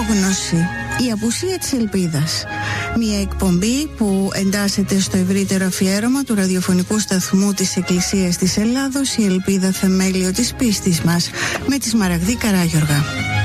Απόγνωση, η απουσία της ελπίδας. Μια εκπομπή που εντάσσεται στο ευρύτερο αφιέρωμα του ραδιοφωνικού σταθμού της Εκκλησίας της Ελλάδος, η ελπίδα θεμέλιο της πίστης μας, με τη Σμαραγδή Καράγιοργα.